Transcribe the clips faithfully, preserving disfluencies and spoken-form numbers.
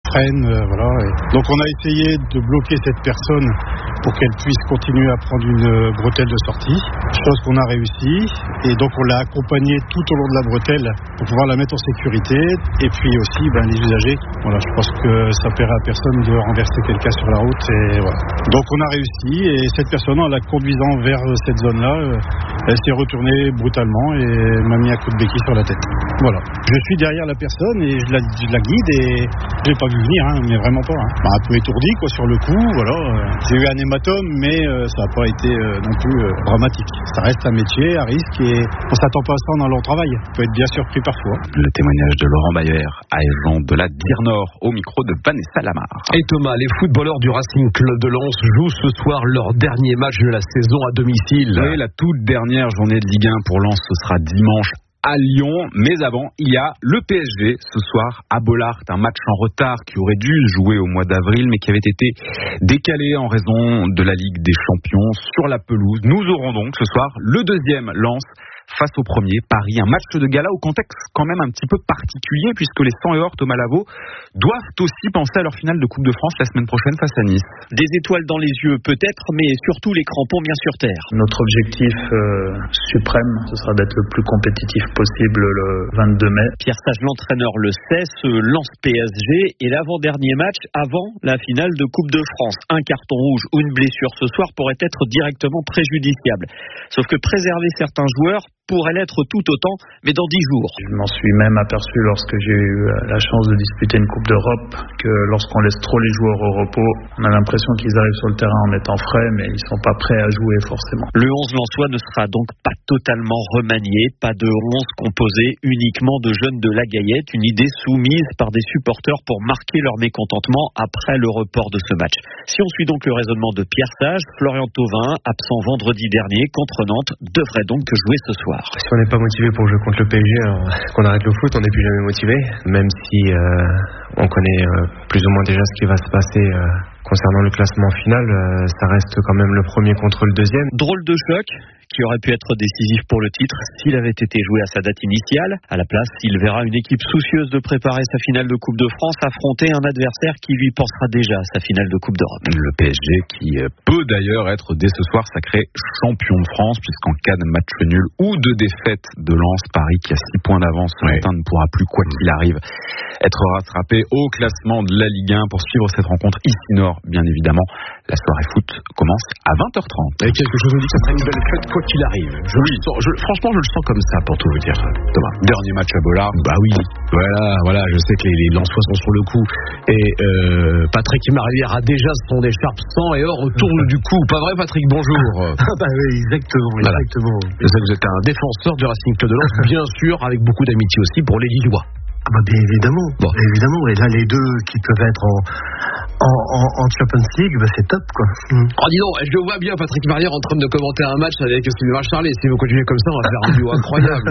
freine, euh, voilà. Et donc on a essayé de bloquer cette personne pour qu'elle puisse continuer à prendre une bretelle de sortie, chose qu'on a réussi. Et donc on l'a accompagnée tout au long de la bretelle pour pouvoir la mettre en sécurité. Et puis aussi ben, les usagers. Voilà, je pense que ça plairait à personne de renverser quelqu'un sur la route. Et voilà. Donc on a réussi et cette personne, en la conduisant vers cette zone-là, euh, elle s'est retournée brutalement et m'a mis un coup de béquille sur la tête. Voilà. Je suis derrière la personne et je la, je la guide et je l'ai pas vu venir, hein, mais vraiment pas. Hein. Bah, un peu étourdi quoi sur le coup, voilà. J'ai eu un hématome, mais euh, ça n'a pas été euh, non plus euh, dramatique. Ça reste un métier à risque et on s'attend pas à ça dans leur travail. On peut être bien surpris parfois. Le témoignage de Laurent Bayer, agent de la D I R Nord, au micro de Vanessa Lamar. Et Thomas, les footballeurs du Racing Club de Lens jouent ce soir leur dernier match de la saison à domicile. Oui, la toute dernière journée de Ligue un pour Lens, ce sera dimanche à Lyon, mais avant, il y a le P S G ce soir à Bollaert, un match en retard qui aurait dû jouer au mois d'avril, mais qui avait été décalé en raison de la Ligue des Champions sur la pelouse. Nous aurons donc ce soir le deuxième Lens face au premier, Paris. Un match de gala au contexte quand même un petit peu particulier, puisque les cent et or Thomas Lavaux doivent aussi penser à leur finale de Coupe de France la semaine prochaine face à Nice. Des étoiles dans les yeux peut-être, mais surtout les crampons bien sur terre. Notre objectif euh, suprême, ce sera d'être le plus compétitif possible le vingt-deux mai. Pierre Sage, l'entraîneur, le sait, ce Lens P S G est l'avant-dernier match avant la finale de Coupe de France. Un carton rouge ou une blessure ce soir pourrait être directement préjudiciable. Sauf que préserver certains joueurs pourrait l'être tout autant, mais dans dix jours. Je m'en suis même aperçu lorsque j'ai eu la chance de disputer une Coupe d'Europe, que lorsqu'on laisse trop les joueurs au repos, on a l'impression qu'ils arrivent sur le terrain en étant frais, mais ils ne sont pas prêts à jouer forcément. Le onze lensois ne sera donc pas totalement remanié, pas de onze composé uniquement de jeunes de la Gaillette, une idée soumise par des supporters pour marquer leur mécontentement après le report de ce match. Si on suit donc le raisonnement de Pierre Sage, Florian Thauvin, absent vendredi dernier contre Nantes, devrait donc jouer ce soir. Si on n'est pas motivé pour jouer contre le P S G, alors qu'on arrête le foot, on n'est plus jamais motivé. Même si euh, on connaît euh, plus ou moins déjà ce qui va se passer euh, concernant le classement final, euh, ça reste quand même le premier contre le deuxième. Drôle de choc qui aurait pu être décisif pour le titre s'il avait été joué à sa date initiale. À la place, il verra une équipe soucieuse de préparer sa finale de Coupe de France affronter un adversaire qui lui pensera déjà à sa finale de Coupe d'Europe. Le P S G qui peut d'ailleurs être dès ce soir sacré champion de France, puisqu'en cas de match nul ou de défaite de Lens, Paris qui a six points d'avance ce matin ne pourra plus, quoi qu'il arrive, être rattrapé au classement de la Ligue un. Pour suivre cette rencontre ici Nord, bien évidemment, la soirée foot commence à vingt heures trente. Et quelque chose nous dit que ça sera une belle fête quoi qu'il arrive. Je oui. le sens, je, franchement, je le sens comme ça, pour tout vous dire, Thomas. Dernier match à Bollaert. Bah oui. Voilà, voilà. Je sais que les, les Lensois sont sur le coup. Et euh, Patrick Marlière a déjà son écharpe cent et or autour du cou. Pas vrai, Patrick? Bonjour. Bah oui, exactement, voilà. exactement. Je sais que vous êtes un défenseur du Racing Club de Lens, bien sûr, avec beaucoup d'amitié aussi pour les Lillois. Ah bah bien évidemment, bon. évidemment. Et là, les deux qui peuvent être en, en, en, en Champions League, bah c'est top, quoi. Mm. Oh, dis donc, je le vois bien, Patrick Marlière en train de commenter un match avec Sylvain Charlet. Si vous continuez comme ça, on va faire un duo incroyable.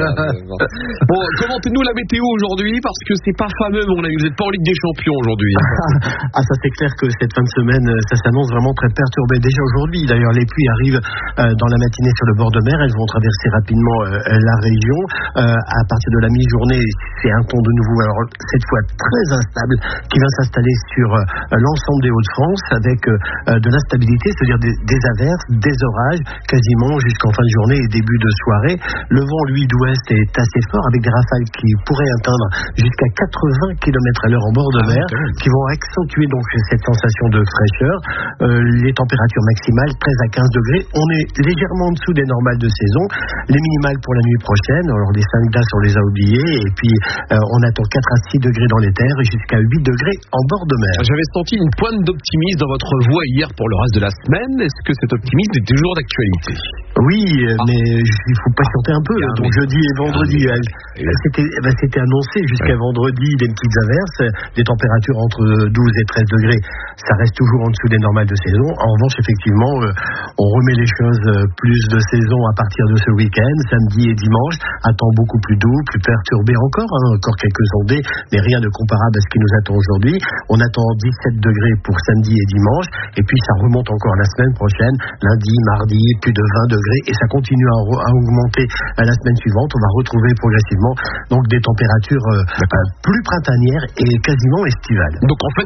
Bon, commentez-nous la météo aujourd'hui, parce que c'est pas fameux, mon ami. Vous n'êtes pas en Ligue des Champions aujourd'hui. Ah, ça c'est clair que cette fin de semaine, ça s'annonce vraiment très perturbé. Déjà aujourd'hui, d'ailleurs, les pluies arrivent euh, dans la matinée sur le bord de mer. Elles vont traverser rapidement euh, la région. Euh, à partir de la mi-journée, c'est un ton de nouveau, alors cette fois très instable, qui va s'installer sur euh, l'ensemble des Hauts-de-France avec euh, de l'instabilité, c'est-à-dire des, des averses, des orages, quasiment jusqu'en fin de journée et début de soirée. Le vent, lui, d'ouest est assez fort, avec des rafales qui pourraient atteindre jusqu'à quatre-vingts kilomètres à l'heure en bord de mer, ah, okay. qui vont accentuer donc cette sensation de fraîcheur. Euh, les températures maximales, treize à quinze degrés. On est légèrement en dessous des normales de saison. Les minimales pour la nuit prochaine, alors les cinq dates, on les a oubliées, et puis euh, on attend quatre à six degrés dans les terres et jusqu'à huit degrés en bord de mer. J'avais senti une pointe d'optimisme dans votre voix hier pour le reste de la semaine. Est-ce que cet optimisme est toujours d'actualité? Oui, ah. mais il faut patienter un peu. Ah, donc mais... jeudi et vendredi, ah, mais... c'était, bah, c'était annoncé jusqu'à ouais. vendredi des petites averses, des températures entre douze et treize degrés. Ça reste toujours en dessous des normales de saison. En revanche, effectivement, euh, on remet les choses euh, plus de saison à partir de ce week-end, samedi et dimanche. Un temps beaucoup plus doux, plus perturbé encore, hein, encore quelques ondées, mais rien de comparable à ce qui nous attend aujourd'hui. On attend dix-sept degrés pour samedi et dimanche, et puis ça remonte encore la semaine prochaine, lundi, mardi, plus de vingt degrés, et ça continue à, à augmenter la semaine suivante. On va retrouver progressivement donc des températures euh, plus printanières et quasiment estivales. Donc en fait,